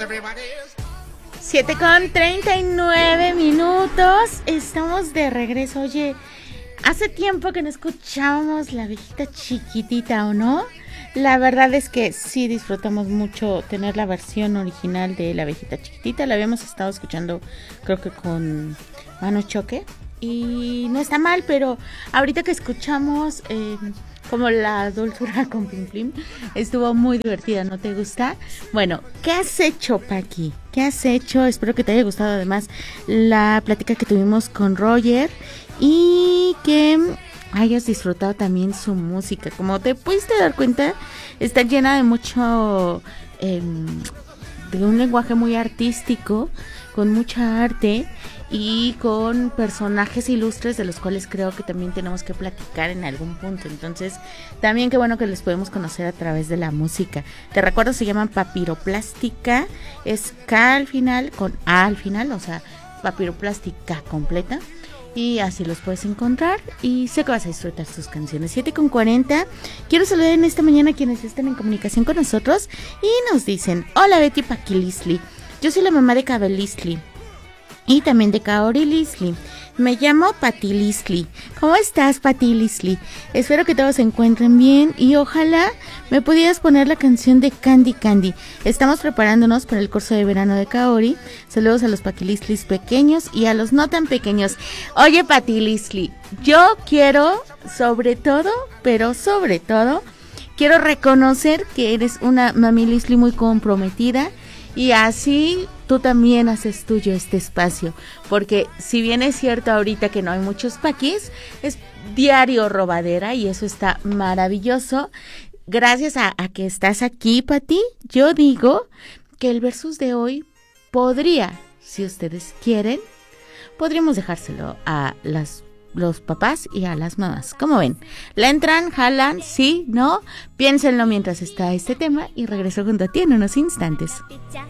7:39. Estamos de regreso. Oye, hace tiempo que no escuchábamos La Abejita Chiquitita, ¿o no? La verdad es que sí disfrutamos mucho tener la versión original de La Abejita Chiquitita. La habíamos estado escuchando, creo que con Mano Choque. Y no está mal, pero ahorita que escuchamos como La Dulzura con Plim Plim, estuvo muy divertida, ¿no te gusta? Bueno, ¿qué has hecho, Paqui? ¿Qué has hecho? Espero que te haya gustado además la plática que tuvimos con Roger y que hayas disfrutado también su música. Como te pudiste dar cuenta, está llena de mucho, de un lenguaje muy artístico, con mucha arte y con personajes ilustres de los cuales creo que también tenemos que platicar en algún punto. Entonces, también qué bueno que les podemos conocer a través de la música. Te recuerdo, se llaman Papiroplástica, es K al final, con A al final, o sea, Papiroplástica completa. Y así los puedes encontrar y sé que vas a disfrutar sus canciones. 7:40. Quiero saludar en esta mañana a quienes están en comunicación con nosotros y nos dicen: hola Betty Paquilisli, yo soy la mamá de Cabelisli y también de Kaori Lisli. Me llamo Pati Lisli. ¿Cómo estás, Pati Lisli? Espero que todos se encuentren bien y ojalá me pudieras poner la canción de Candy Candy. Estamos preparándonos para el curso de verano de Kaori. Saludos a los Pati Lislis pequeños y a los no tan pequeños. Oye, Pati Lisli, yo quiero sobre todo, pero sobre todo, quiero reconocer que eres una mami Lisli muy comprometida. Y así tú también haces tuyo este espacio, porque si bien es cierto ahorita que no hay muchos paquis, es diario robadera y eso está maravilloso. Gracias a que estás aquí, Pati, yo digo que el versus de hoy podría, si ustedes quieren, podríamos dejárselo a los papás y a las mamás. ¿Cómo ven? ¿La entran? ¿Jalan? ¿Sí? ¿No? Piénsenlo mientras está este tema y regreso junto a ti en unos instantes.